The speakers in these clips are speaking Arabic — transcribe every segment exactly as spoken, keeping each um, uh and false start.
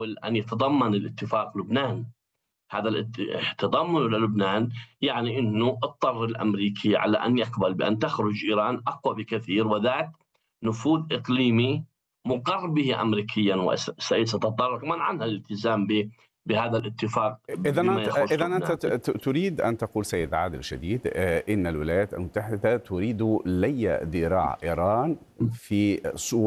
أن يتضمن الاتفاق لبنان. هذا التضامن للبنان يعني أنه اضطر الأمريكي على أن يقبل بأن تخرج إيران أقوى بكثير وذات نفوذ إقليمي مقر به أمريكيا، وستتطرق منعا الالتزام بهذا الاتفاق إذا بما أنت يخص إذا أنت لبنان. تريد أن تقول سيد عادل شديد إن الولايات المتحدة تريد لي ذراع إيران في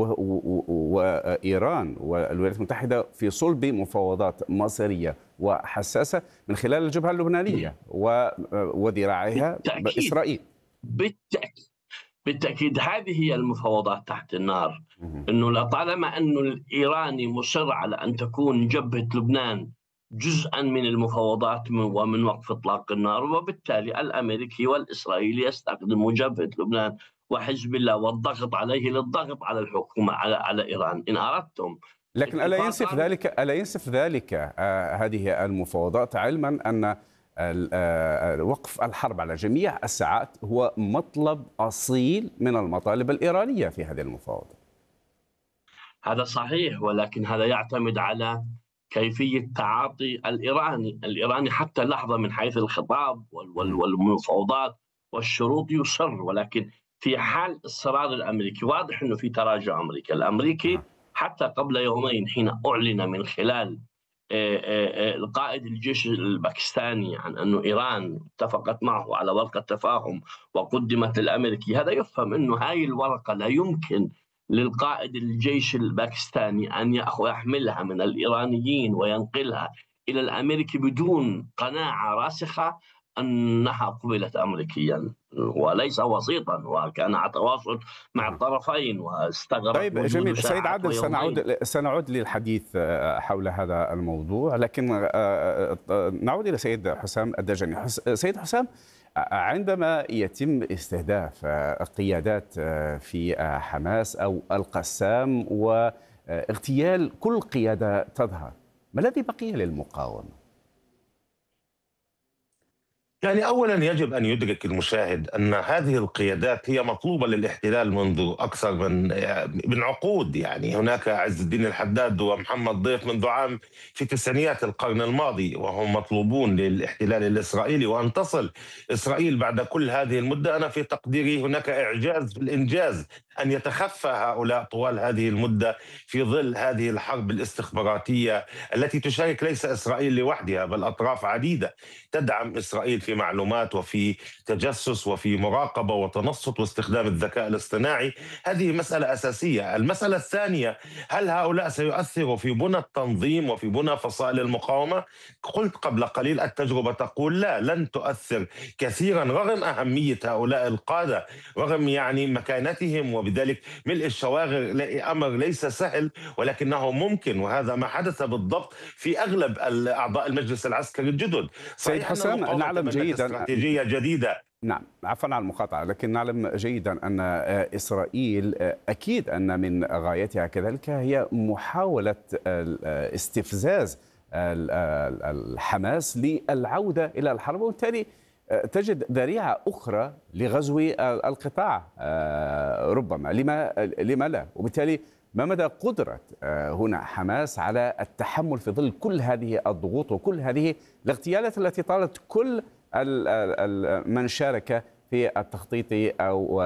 وإيران والولايات المتحدة في صلب مفاوضات مصيرية وحساسة من خلال الجبهة اللبنانية وذراعها بالتأكيد. إسرائيل. بالتأكيد بالتأكيد هذه هي المفاوضات تحت النار. أنه لطالما أنه الإيراني مصر على أن تكون جبهة لبنان جزءا من المفاوضات ومن وقف إطلاق النار، وبالتالي الأمريكي والإسرائيلي يستخدموا جبهة لبنان وحزب الله والضغط عليه للضغط علعلى الحكومة على على إيران إن أردتم. لكن ألا ينسف ذلك ألا ينسف ذلك آه هذه المفاوضات، علما أن وقف الحرب على جميع الساعات هو مطلب أصيل من المطالب الإيرانية في هذه المفاوضات. هذا صحيح، ولكن هذا يعتمد على كيفية تعاطي الإيراني الإيراني حتى اللحظة من حيث الخطاب والمفاوضات والشروط يصر، ولكن في حال إصرار الأمريكي واضح أنه في تراجع أمريكي. الأمريكي حتى قبل يومين حين أعلن من خلال القائد الجيش الباكستاني عن أنه إيران اتفقت معه على ورقة تفاهم وقدمت للأمريكي، هذا يفهم أنه هاي الورقة لا يمكن للقائد الجيش الباكستاني أن يحملها من الإيرانيين وينقلها إلى الأمريكي بدون قناعة راسخة أنها قبلت أمريكيا، وليس وسيطا وكان على تواصل مع الطرفين واستغرق. طيب جميل سيد عادل، سنعود سنعود للحديث حول هذا الموضوع، لكن نعود إلى سيد حسام الدجاني. سيد حسام، عندما يتم استهداف قيادات في حماس أو القسام واغتيال كل قيادة تظهر، ما الذي بقي للمقاومة؟ يعني أولا يجب أن يدرك المشاهد أن هذه القيادات هي مطلوبة للاحتلال منذ أكثر من من عقود. يعني هناك عز الدين الحداد ومحمد ضيف منذ عام في تسعينيات القرن الماضي وهم مطلوبون للاحتلال الإسرائيلي، وأن تصل إسرائيل بعد كل هذه المدة أنا في تقديري هناك إعجاز في الإنجاز أن يتخفى هؤلاء طوال هذه المدة في ظل هذه الحرب الاستخباراتية التي تشارك ليس إسرائيل لوحدها بل أطراف عديدة تدعم إسرائيل في معلومات وفي تجسس وفي مراقبة وتنصت واستخدام الذكاء الاصطناعي. هذه مسألة أساسية. المسألة الثانية، هل هؤلاء سيؤثروا في بنى التنظيم وفي بنى فصائل المقاومة؟ قلت قبل قليل التجربة تقول لا، لن تؤثر كثيرا رغم أهمية هؤلاء القادة، رغم يعني مكانتهم وبذلك ملء الشواغر أمر ليس سهل، ولكنه ممكن، وهذا ما حدث بالضبط في أغلب أعضاء المجلس العسكري الجدد. سيد حسام، نعلم جيدا استراتيجية جديدة. نعم، عفوا على المقاطعة، لكن نعلم جيدا أن إسرائيل أكيد أن من غايتها كذلك هي محاولة استفزاز الحماس للعودة إلى الحرب، وبالتالي تجد ذريعة أخرى لغزو القطاع ربما. لما لما لا؟ وبالتالي ما مدى قدرة هنا حماس على التحمل في ظل كل هذه الضغوط وكل هذه الاغتيالات التي طالت كل من شارك في التخطيط أو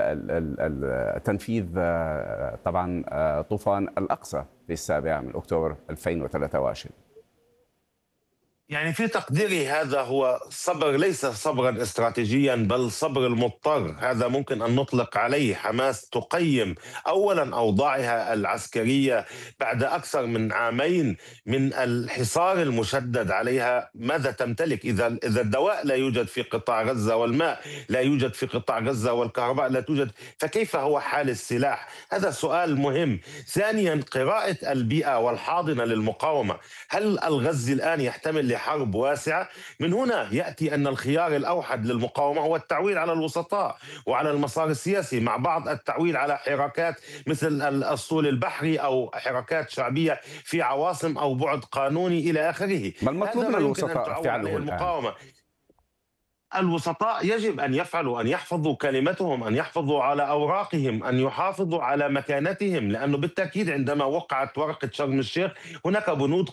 تنفيذ طبعا طوفان الأقصى في السابع من أكتوبر ألفين وثلاثة وعشرين؟ يعني في تقديري هذا هو صبر، ليس صبرا استراتيجيا بل صبر المضطر. هذا ممكن أن نطلق عليه. حماس تقيم أولا أوضاعها العسكرية بعد أكثر من عامين من الحصار المشدد عليها. ماذا تمتلك؟ إذا إذا الدواء لا يوجد في قطاع غزة والماء لا يوجد في قطاع غزة والكهرباء لا توجد، فكيف هو حال السلاح؟ هذا سؤال مهم. ثانيا، قراءة البيئة والحاضنة للمقاومة. هل الغزي الآن يحتمل حرب واسعة؟ من هنا يأتي أن الخيار الأوحد للمقاومة هو التعويل على الوسطاء وعلى المسار السياسي، مع بعض التعويل على حراكات مثل الأسطول البحري أو حراكات شعبية في عواصم أو بعد قانوني إلى آخره. ما المطلوب من الوسطاء فعله المقاومة؟ الوسطاء يجب أن يفعلوا، أن يحفظوا كلمتهم، أن يحفظوا على أوراقهم، أن يحافظوا على مكانتهم، لأنه بالتأكيد عندما وقعت ورقة شرم الشيخ هناك بنود